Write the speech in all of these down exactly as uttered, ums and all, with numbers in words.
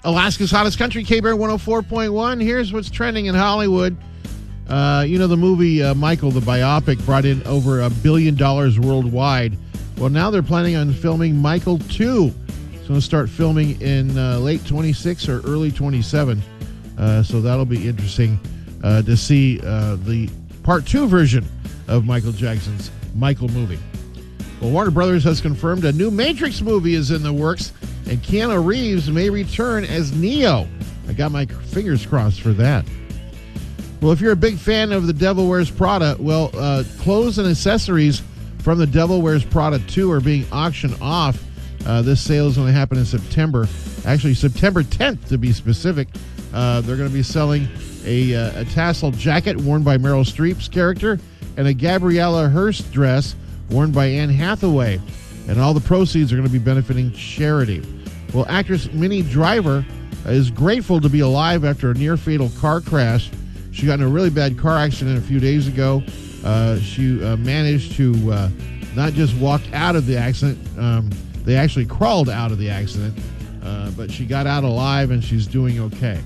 Alaska's hottest country, K-Bear one oh four point one. Here's what's trending in Hollywood. Uh, you know, the movie uh, Michael, the biopic, brought in over a billion dollars worldwide. Well, now they're planning on filming Michael two. It's going to start filming in uh, late twenty-six or early twenty-seven. Uh, so that'll be interesting uh, to see uh, the part two version of Michael Jackson's Michael movie. Well, Warner Brothers has confirmed a new Matrix movie is in the works, and Keanu Reeves may return as Neo. I got my fingers crossed for that. Well, if you're a big fan of The Devil Wears Prada, well, uh, clothes and accessories from The Devil Wears Prada two are being auctioned off. Uh, this sale is going to happen in September. Actually, September tenth to be specific. Uh, they're going to be selling a, uh, a tasseled jacket worn by Meryl Streep's character and a Gabriella Hearst dress worn by Anne Hathaway. And all the proceeds are going to be benefiting charity. Well, actress Minnie Driver is grateful to be alive after a near-fatal car crash. She got in a really bad car accident a few days ago. Uh, she uh, managed to uh, not just walk out of the accident. Um, they actually crawled out of the accident. Uh, but she got out alive and she's doing okay.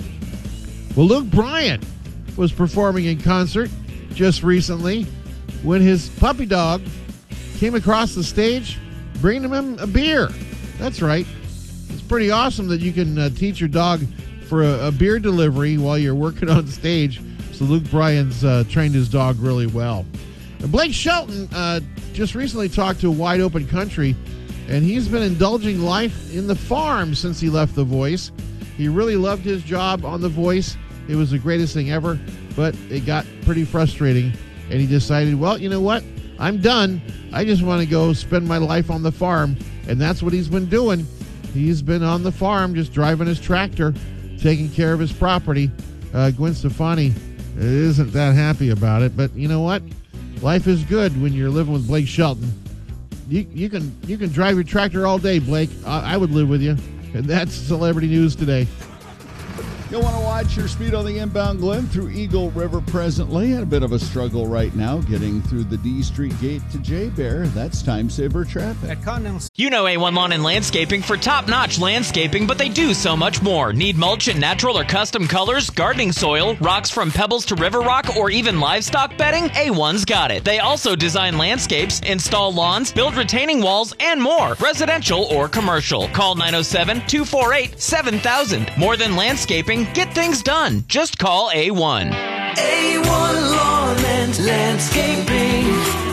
Well, Luke Bryan was performing in concert just recently when his puppy dog came across the stage bringing him a beer. That's right. It's pretty awesome that you can uh, teach your dog for a, a beer delivery while you're working on stage. So Luke Bryan's uh, trained his dog really well. And Blake Shelton uh, just recently talked to Wide Open Country, and he's been indulging life in the farm since he left The Voice. He really loved his job on The Voice. It was the greatest thing ever, but it got pretty frustrating, and he decided, well, you know what? I'm done. I just want to go spend my life on the farm, and that's what he's been doing. He's been on the farm just driving his tractor, taking care of his property. Uh, Gwen Stefani isn't that happy about it, but you know what? Life is good when you're living with Blake Shelton. You, you can you can drive your tractor all day, Blake. I, I would live with you. And that's Celebrity News Today. You'll want to watch your speed on the inbound Glen through Eagle River presently. Had a bit of a struggle right now getting through the D Street gate to J-Bear. That's time saver traffic. At Continental. You know A one Lawn and Landscaping for top-notch landscaping, but they do so much more. Need mulch in natural or custom colors, gardening soil, rocks from pebbles to river rock, or even livestock bedding? A one's got it. They also design landscapes, install lawns, build retaining walls, and more, residential or commercial. Call nine oh seven, two four eight, seven thousand. More than landscaping, get things done. Just call A one. A one Lawn and Landscaping.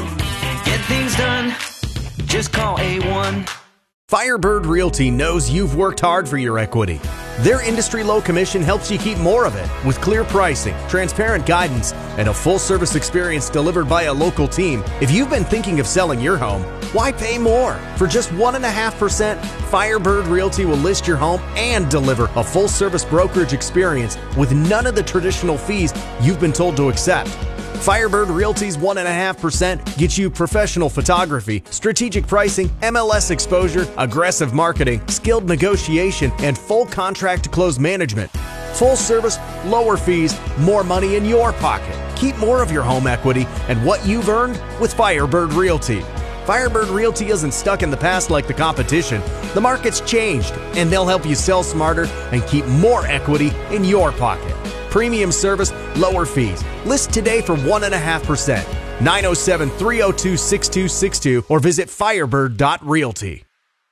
Get things done. Just call A one. Firebird Realty knows you've worked hard for your equity. Their industry low commission helps you keep more of it with clear pricing, transparent guidance, and a full service experience delivered by a local team. If you've been thinking of selling your home, why pay more? For just one point five percent, Firebird Realty will list your home and deliver a full service brokerage experience with none of the traditional fees you've been told to accept. Firebird Realty's one point five percent gets you professional photography, strategic pricing, M L S exposure, aggressive marketing, skilled negotiation, and full contract to close management. Full service, lower fees, more money in your pocket. Keep more of your home equity and what you've earned with Firebird Realty. Firebird Realty isn't stuck in the past like the competition. The market's changed, and they'll help you sell smarter and keep more equity in your pocket. Premium service, lower fees. List today for one point five percent. nine oh seven, three oh two, six two six two or visit firebird dot realty.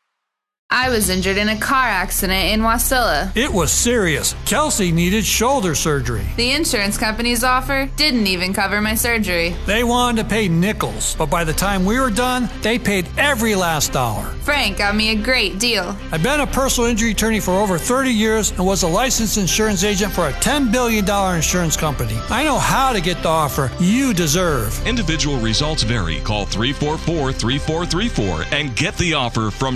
I was injured in a car accident in Wasilla. It was serious. Kelsey needed shoulder surgery. The insurance company's offer didn't even cover my surgery. They wanted to pay nickels, but by the time we were done, they paid every last dollar. Frank got me a great deal. I've been a personal injury attorney for over thirty years and was a licensed insurance agent for a ten billion dollars insurance company. I know how to get the offer you deserve. Individual results vary. Call three four four, three four three four and get the offer from